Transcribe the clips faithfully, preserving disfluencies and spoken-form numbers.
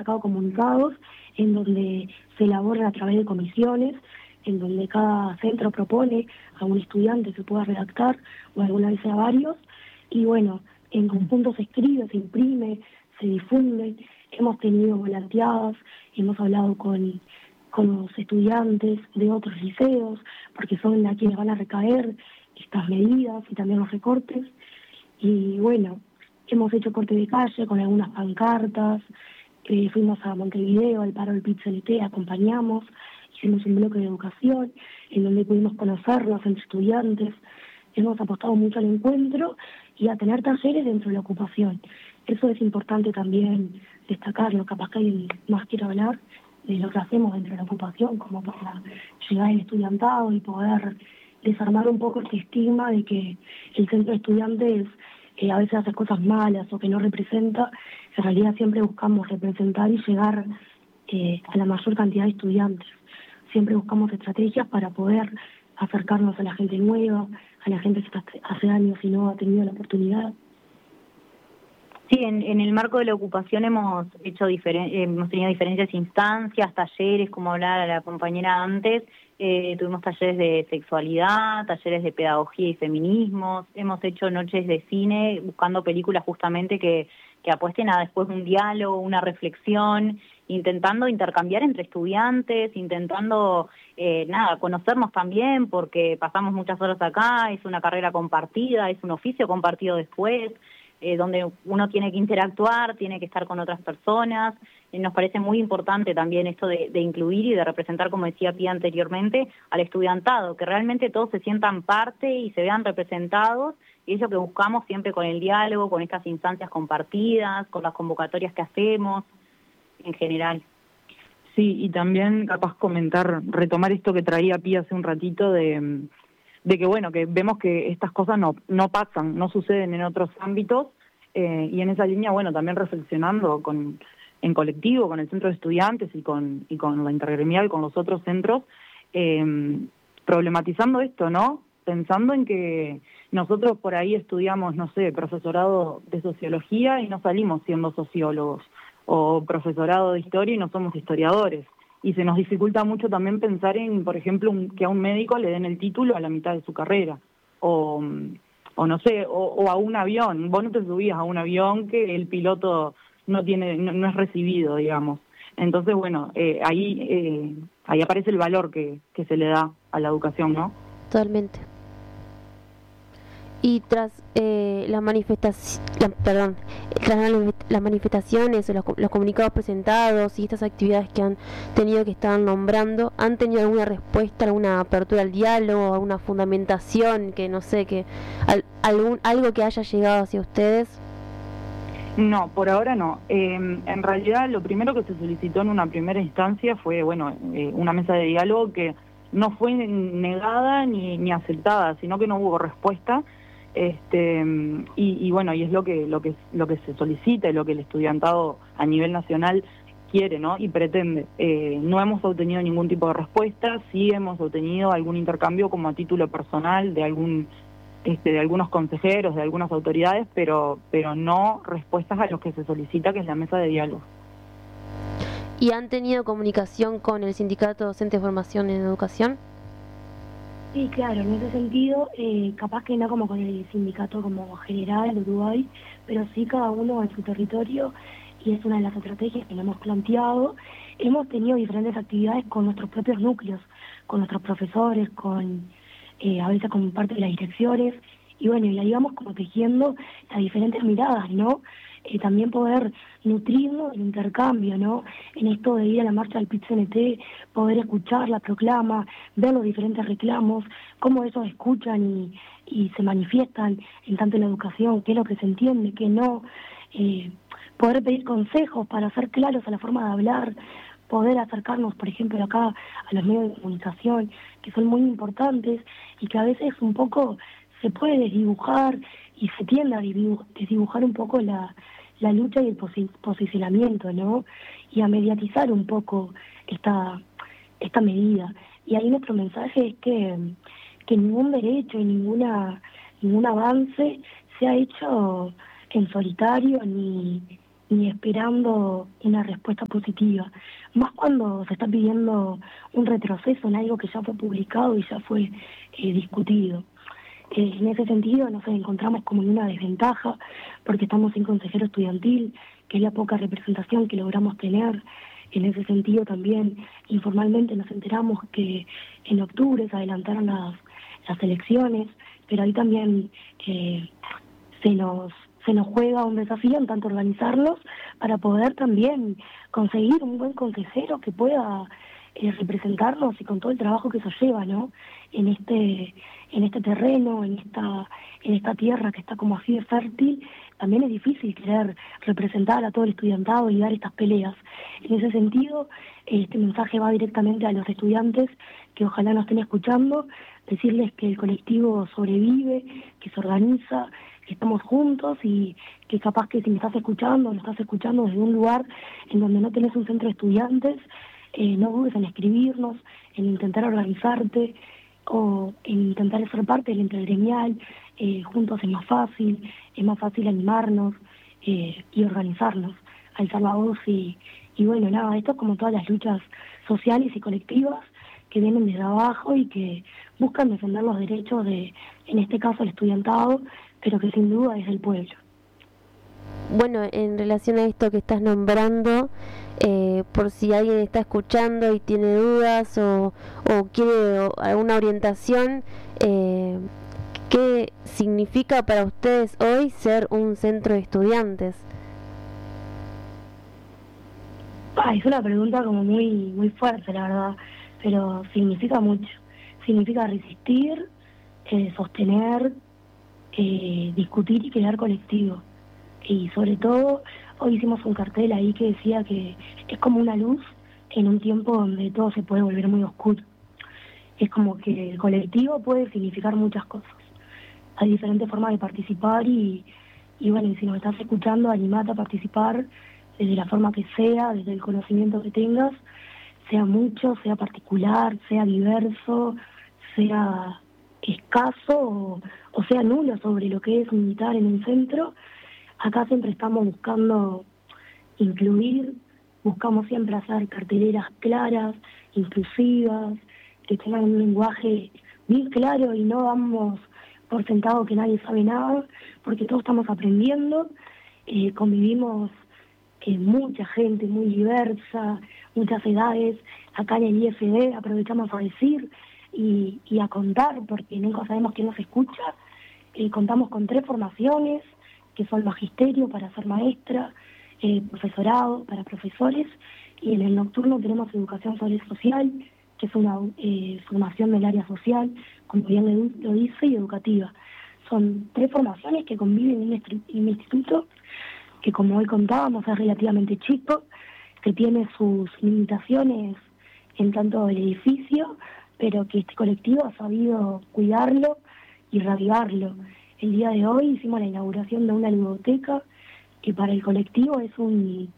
sacado comunicados en donde se elaboran a través de comisiones, en donde cada centro propone a un estudiante que pueda redactar, o alguna vez a varios, y bueno, en conjunto se escribe, se imprime, se difunde. Hemos tenido volanteadas, hemos hablado con, con los estudiantes de otros liceos, porque son a quienes van a recaer estas medidas y también los recortes. Y bueno, hemos hecho corte de calle con algunas pancartas, eh, fuimos a Montevideo, al paro del Pit-C N T, acompañamos, hicimos un bloque de educación en donde pudimos conocernos entre estudiantes. Hemos apostado mucho al encuentro y a tener talleres dentro de la ocupación. Eso es importante también destacarlo, capaz que alguien más quiere hablar de lo que hacemos dentro de la ocupación, como para llegar al estudiantado y poder desarmar un poco este estigma de que el centro de estudiantes eh, a veces hace cosas malas o que no representa. En realidad siempre buscamos representar y llegar eh, a la mayor cantidad de estudiantes. Siempre buscamos estrategias para poder acercarnos a la gente nueva, a la gente que hace años y no ha tenido la oportunidad. Sí, en, en el marco de la ocupación hemos hecho diferen- hemos tenido diferentes instancias, talleres, como hablaba la compañera antes, eh, tuvimos talleres de sexualidad, talleres de pedagogía y feminismos, hemos hecho noches de cine buscando películas justamente que, que apuesten a después un diálogo, una reflexión, intentando intercambiar entre estudiantes, intentando, eh, nada, conocernos también, porque pasamos muchas horas acá, es una carrera compartida, es un oficio compartido después, Eh, donde uno tiene que interactuar, tiene que estar con otras personas. Eh, nos parece muy importante también esto de, de incluir y de representar, como decía Pía anteriormente, al estudiantado, que realmente todos se sientan parte y se vean representados, y es lo que buscamos siempre con el diálogo, con estas instancias compartidas, con las convocatorias que hacemos, en general. Sí, y también capaz comentar, retomar esto que traía Pía hace un ratito de... de que bueno, que vemos que estas cosas no no pasan, no suceden en otros ámbitos, eh, y en esa línea, bueno, también reflexionando con en colectivo, con el centro de estudiantes y con y con la intergremial, con los otros centros, eh, problematizando esto, ¿no? Pensando en que nosotros por ahí estudiamos, no sé, profesorado de sociología y no salimos siendo sociólogos, o profesorado de historia y no somos historiadores. Y se nos dificulta mucho también pensar en, por ejemplo, un, que a un médico le den el título a la mitad de su carrera, o, o no sé, o, o a un avión. Vos no te subías a un avión que el piloto no tiene, no, no es recibido, digamos. Entonces, bueno, eh, ahí eh, ahí aparece el valor que, que se le da a la educación, ¿no? Totalmente. Y tras eh, las manifestaciones, la, perdón, tras las manifestaciones, los, los comunicados presentados y estas actividades que han tenido que estar nombrando, ¿han tenido alguna respuesta, alguna apertura al diálogo, alguna fundamentación, que no sé, que al, algún algo que haya llegado hacia ustedes? No, por ahora no. Eh, en realidad, lo primero que se solicitó en una primera instancia fue, bueno, eh, una mesa de diálogo que no fue negada ni, ni aceptada, sino que no hubo respuesta. Este, y, y bueno, y es lo que lo que lo que se solicita y lo que el estudiantado a nivel nacional quiere, ¿no? Y pretende. Eh, no hemos obtenido ningún tipo de respuesta, sí hemos obtenido algún intercambio como a título personal de algún este, de algunos consejeros, de algunas autoridades, pero pero no respuestas a lo que se solicita, que es la mesa de diálogo. ¿Y han tenido comunicación con el Sindicato Docente de Formación en Educación? Sí, claro, en ese sentido, eh, capaz que no como con el sindicato como general de Uruguay, pero sí cada uno en su territorio, y es una de las estrategias que nos hemos planteado. Hemos tenido diferentes actividades con nuestros propios núcleos, con nuestros profesores, con eh, a veces con parte de las direcciones, y bueno, y la íbamos como tejiendo las diferentes miradas, ¿no? Eh, también poder nutrirnos del intercambio, ¿no? En esto de ir a la marcha del Pit-C N T, poder escuchar la proclama, ver los diferentes reclamos, cómo ellos escuchan y, y se manifiestan en tanto en la educación, qué es lo que se entiende, qué no, eh, poder pedir consejos para ser claros a la forma de hablar, poder acercarnos, por ejemplo, acá a los medios de comunicación, que son muy importantes y que a veces un poco se puede desdibujar y se tiende a desdibujar un poco la, la lucha y el posi- posicionamiento, ¿no? Y a mediatizar un poco esta, esta medida. Y ahí nuestro mensaje es que, que ningún derecho y ninguna, ningún avance se ha hecho en solitario ni, ni esperando una respuesta positiva, más cuando se está pidiendo un retroceso en algo que ya fue publicado y ya fue eh, discutido. Eh, en ese sentido nos encontramos como en una desventaja porque estamos sin consejero estudiantil, que es la poca representación que logramos tener. En ese sentido también informalmente nos enteramos que en octubre se adelantaron las, las elecciones, pero ahí también eh, se nos se nos juega un desafío en tanto organizarnos para poder también conseguir un buen consejero que pueda eh, representarnos y con todo el trabajo que eso lleva, ¿no? En este en este terreno, en esta en esta tierra que está como así de fértil, también es difícil querer representar a todo el estudiantado y dar estas peleas. En ese sentido, este mensaje va directamente a los estudiantes que ojalá nos estén escuchando, decirles que el colectivo sobrevive, que se organiza, que estamos juntos y que capaz que si me estás escuchando, lo estás escuchando desde un lugar en donde no tenés un centro de estudiantes, eh, no dudes en escribirnos, en intentar organizarte o en intentar ser parte del intergremial. Eh, juntos es más fácil, es más fácil animarnos eh, y organizarnos, alzar la voz y, y bueno, nada, esto es como todas las luchas sociales y colectivas que vienen desde abajo y que buscan defender los derechos de, en este caso, el estudiantado, pero que sin duda es el pueblo. Bueno, en relación a esto que estás nombrando, eh, por si alguien está escuchando y tiene dudas o, o quiere alguna orientación, eh, ¿qué significa para ustedes hoy ser un centro de estudiantes? Ah, es una pregunta como muy, muy fuerte, la verdad, pero significa mucho. Significa resistir, eh, sostener, eh, discutir y crear colectivo. Y sobre todo, hoy hicimos un cartel ahí que decía que es como una luz en un tiempo donde todo se puede volver muy oscuro. Es como que el colectivo puede significar muchas cosas. Hay diferentes formas de participar y, y bueno, y si nos estás escuchando, animate a participar desde la forma que sea, desde el conocimiento que tengas, sea mucho, sea particular, sea diverso, sea escaso o, o sea nulo sobre lo que es militar en un centro. Acá siempre estamos buscando incluir, buscamos siempre hacer carteleras claras, inclusivas, que tengan un lenguaje bien claro y no damos por sentado que nadie sabe nada, porque todos estamos aprendiendo, eh, convivimos eh, mucha gente muy diversa, muchas edades. Acá en el I F D aprovechamos a decir y, y a contar, porque nunca sabemos quién nos escucha. Eh, contamos con tres formaciones, que son magisterio para ser maestra, eh, profesorado para profesores, y en el nocturno tenemos educación social, que es una eh, formación del área social, como bien lo dice, y educativa. Son tres formaciones que conviven en un instituto que, como hoy contábamos, es relativamente chico, que tiene sus limitaciones en tanto el edificio, pero que este colectivo ha sabido cuidarlo y reavivarlo. El día de hoy hicimos la inauguración de una biblioteca que para el colectivo es un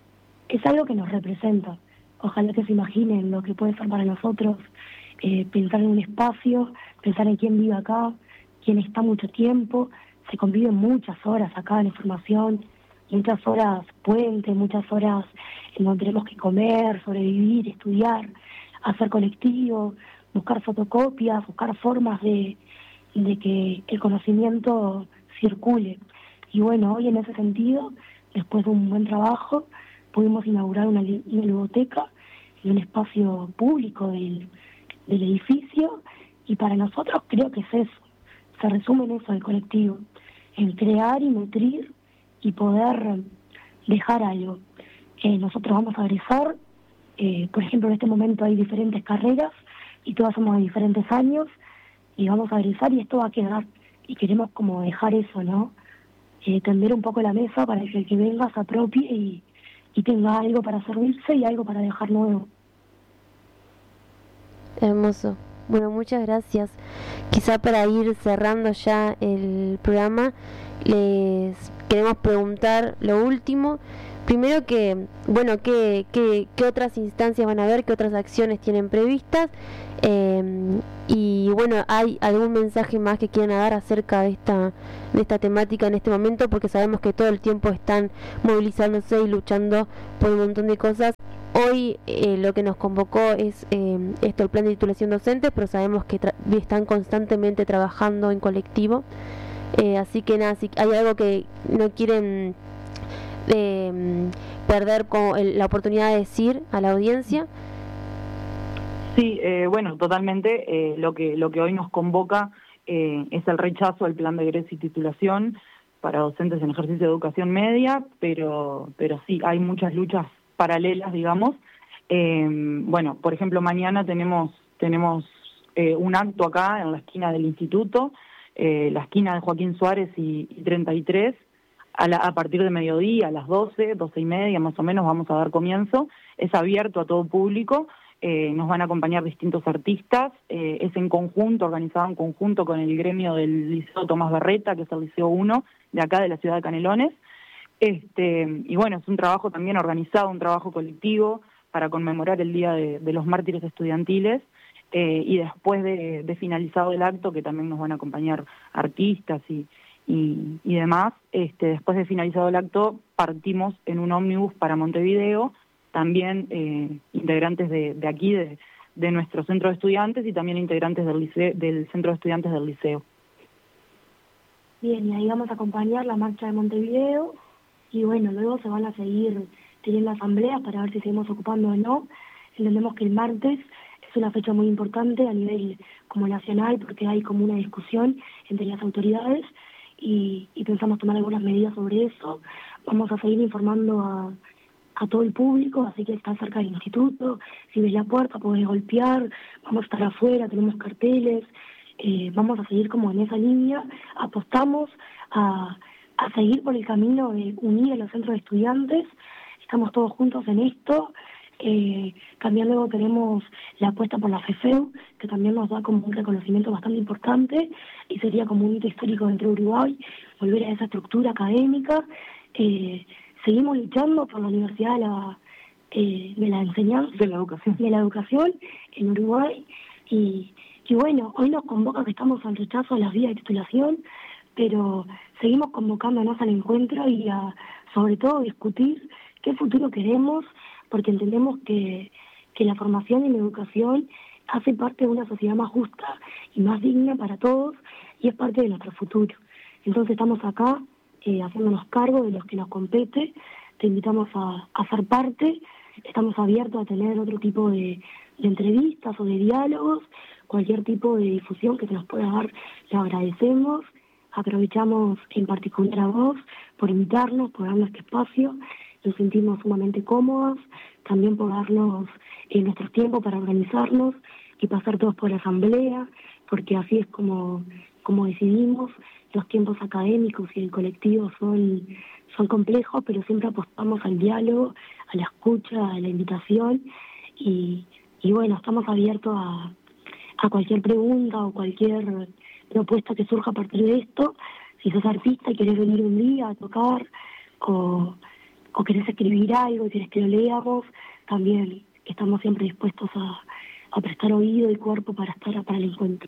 es algo que nos representa. Ojalá que se imaginen lo que puede ser para nosotros eh, pensar en un espacio, pensar en quién vive acá, quién está mucho tiempo. Se conviven muchas horas acá en la formación, muchas horas puente, muchas horas en donde tenemos que comer, sobrevivir, estudiar, hacer colectivo, buscar fotocopias, buscar formas de de que el conocimiento circule. Y bueno, hoy en ese sentido, después de un buen trabajo, pudimos inaugurar una, una biblioteca en un espacio público del, del edificio, y para nosotros creo que es eso, se resume en eso el colectivo, en crear y nutrir y poder dejar algo. Eh, nosotros vamos a egresar, eh, por ejemplo, en este momento hay diferentes carreras y todas somos de diferentes años, y vamos a egresar y esto va a quedar, y queremos como dejar eso, ¿no? Eh, tender un poco la mesa para que el que venga se apropie y, y tenga algo para servirse y algo para dejar nuevo. Hermoso. Bueno, muchas gracias. Quizá para ir cerrando ya el programa, les queremos preguntar lo último, primero que, bueno, qué, qué, qué otras instancias van a haber, qué otras acciones tienen previstas, eh, y bueno, ¿hay algún mensaje más que quieran dar acerca de esta, de esta temática en este momento? Porque sabemos que todo el tiempo están movilizándose y luchando por un montón de cosas. Hoy eh, lo que nos convocó es eh, esto, el plan de titulación docente, pero sabemos que tra- están constantemente trabajando en colectivo, eh, así que nada, si hay algo que no quieren eh, perder como el, la oportunidad de decir a la audiencia. Sí, eh, bueno, totalmente, eh, lo que lo que hoy nos convoca eh, es el rechazo al plan de egreso y titulación para docentes en ejercicio de educación media, pero, pero sí, hay muchas luchas paralelas, digamos. Eh, bueno, por ejemplo, mañana tenemos tenemos eh, un acto acá en la esquina del instituto, eh, la esquina de Joaquín Suárez y, y treinta y tres, a, la, a partir de mediodía, a las doce, doce y media más o menos, vamos a dar comienzo. Es abierto a todo público, eh, nos van a acompañar distintos artistas, eh, es en conjunto, organizado en conjunto con el gremio del Liceo Tomás Berreta, que es el Liceo uno de acá de la ciudad de Canelones. Este, y bueno, es un trabajo también organizado, un trabajo colectivo para conmemorar el Día de, de los Mártires Estudiantiles, eh, y después de, de finalizado el acto, que también nos van a acompañar artistas y, y, y demás, este, después de finalizado el acto partimos en un ómnibus para Montevideo, también eh, integrantes de, de aquí, de, de nuestro centro de estudiantes, y también integrantes del, liceo, del centro de estudiantes del liceo. Bien, y ahí vamos a acompañar la marcha de Montevideo. Y bueno, luego se van a seguir teniendo asambleas para ver si seguimos ocupando o no. Entendemos que el martes es una fecha muy importante a nivel como nacional, porque hay como una discusión entre las autoridades y, y pensamos tomar algunas medidas sobre eso. Vamos a seguir informando a, a todo el público, así que está cerca del instituto. Si ves la puerta podés golpear, vamos a estar afuera, tenemos carteles, eh, vamos a seguir como en esa línea. Apostamos a... a seguir por el camino de unir a los centros de estudiantes. Estamos todos juntos en esto. Eh, también luego tenemos la apuesta por la FEFEU, que también nos da como un reconocimiento bastante importante y sería como un hito histórico dentro de Uruguay, volver a esa estructura académica. Eh, seguimos luchando por la Universidad de la, eh, de la Enseñanza, de la Educación, de la educación en Uruguay. Y, y bueno, hoy nos convoca que estamos al rechazo a las vías de titulación, pero seguimos convocándonos al encuentro y a, sobre todo, discutir qué futuro queremos, porque entendemos que, que la formación y la educación hace parte de una sociedad más justa y más digna para todos, y es parte de nuestro futuro. Entonces estamos acá eh, haciéndonos cargo de los que nos compete, te invitamos a, a ser parte, estamos abiertos a tener otro tipo de, de entrevistas o de diálogos, cualquier tipo de difusión que se nos pueda dar, le agradecemos. Aprovechamos en particular a vos por invitarnos, por darnos este espacio, nos sentimos sumamente cómodos, también por darnos eh, nuestros tiempos para organizarnos y pasar todos por la asamblea, porque así es como, como decidimos. Los tiempos académicos y el colectivo son, son complejos, pero siempre apostamos al diálogo, a la escucha, a la invitación, y, y bueno, estamos abiertos a, a cualquier pregunta o cualquier propuesta que surja a partir de esto. Si sos artista y querés venir un día a tocar, o, o querés escribir algo y querés que lo leamos, también estamos siempre dispuestos a, a prestar oído y cuerpo para estar para el encuentro.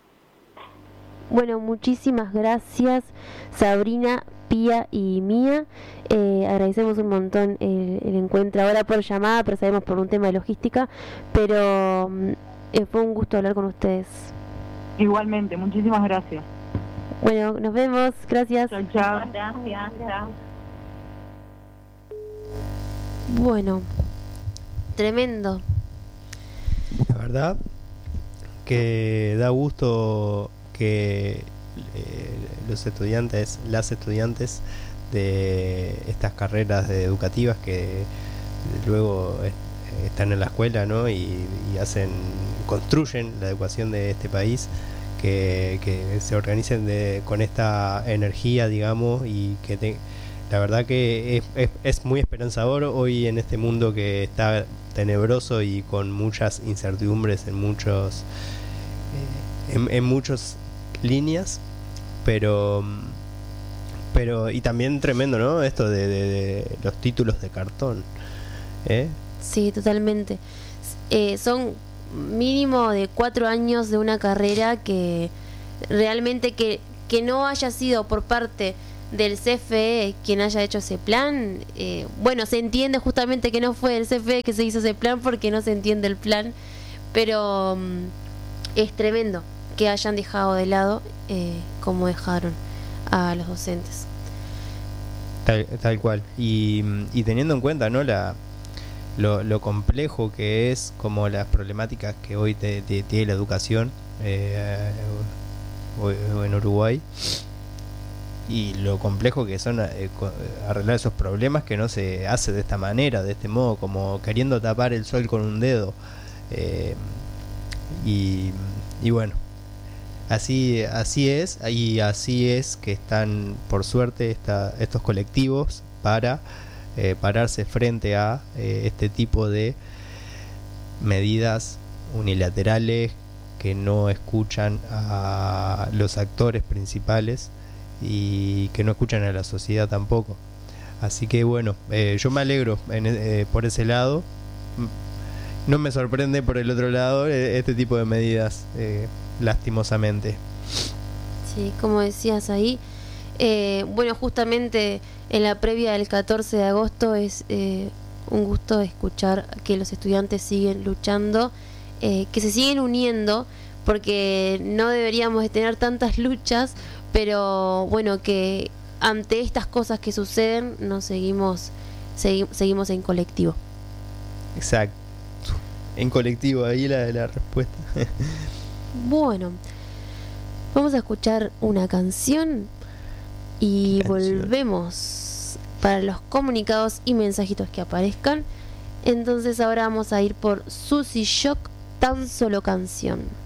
Bueno, muchísimas gracias, Sabrina, Pía y Mía. Eh, agradecemos un montón el, el encuentro ahora por llamada, pero sabemos por un tema de logística, pero eh, fue un gusto hablar con ustedes. Igualmente, muchísimas gracias. Bueno, nos vemos, gracias. Chao, chao. Gracias, chao. Bueno, tremendo. La verdad que da gusto que eh, los estudiantes, las estudiantes de estas carreras de educativas que luego eh, están en la escuela, ¿no? y, y hacen, construyen la educación de este país, que, que se organicen de, con esta energía, digamos, y que te, la verdad que es, es, es muy esperanzador hoy en este mundo que está tenebroso y con muchas incertidumbres en muchos eh, en, en muchas líneas, pero Pero, y también tremendo, ¿no? Esto de, de, de los títulos de cartón. ¿Eh? Sí, totalmente. Eh, son mínimo de cuatro años de una carrera que realmente que, que no haya sido por parte del C F E quien haya hecho ese plan. Eh, bueno, se entiende justamente que no fue el C F E que se hizo ese plan porque no se entiende el plan, pero um, es tremendo que hayan dejado de lado eh, como dejaron a los docentes. Tal, tal cual. Y, y teniendo en cuenta, ¿no? La, lo, lo complejo que es, como las problemáticas que hoy te, te, tiene la educación eh, o, en Uruguay, y lo complejo que son eh, arreglar esos problemas, que no se hace de esta manera, de este modo, como queriendo tapar el sol con un dedo. Eh, y, y bueno, así así es, y así es que están, por suerte, esta, estos colectivos para eh, pararse frente a eh, este tipo de medidas unilaterales que no escuchan a los actores principales y que no escuchan a la sociedad tampoco. Así que bueno, eh, yo me alegro en, eh, por ese lado. No me sorprende por el otro lado eh, este tipo de medidas, eh, lastimosamente. Sí, como decías ahí, eh, bueno, justamente en la previa del catorce de agosto es eh, un gusto escuchar que los estudiantes siguen luchando, eh, que se siguen uniendo, porque no deberíamos de tener tantas luchas, pero bueno, que ante estas cosas que suceden nos seguimos segui- seguimos en colectivo. Exacto, en colectivo, ahí la, la respuesta. Bueno, vamos a escuchar una canción y canción? volvemos para los comunicados y mensajitos que aparezcan. Entonces ahora vamos a ir por Susie Shock, Tan Solo Canción.